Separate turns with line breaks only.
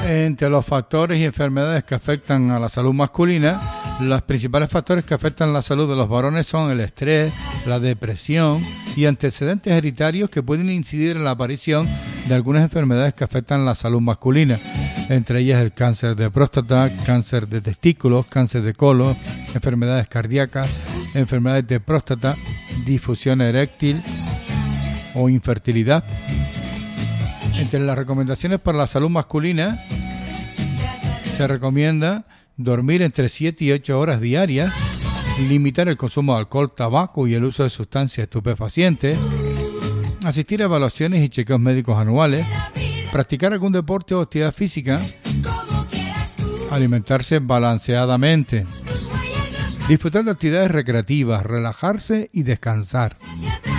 Entre los factores y enfermedades que afectan a la salud masculina, los principales factores que afectan la salud de los varones son el estrés, la depresión y antecedentes hereditarios que pueden incidir en la aparición de algunas enfermedades que afectan la salud masculina, entre ellas el cáncer de próstata, cáncer de testículos, cáncer de colon, enfermedades cardíacas, enfermedades de próstata, disfunción eréctil o infertilidad. Entre las recomendaciones para la salud masculina se recomienda dormir entre 7 y 8 horas diarias, limitar el consumo de alcohol, tabaco y el uso de sustancias estupefacientes, asistir a evaluaciones y chequeos médicos anuales, practicar algún deporte o actividad física, alimentarse balanceadamente, disfrutar de actividades recreativas, relajarse y descansar.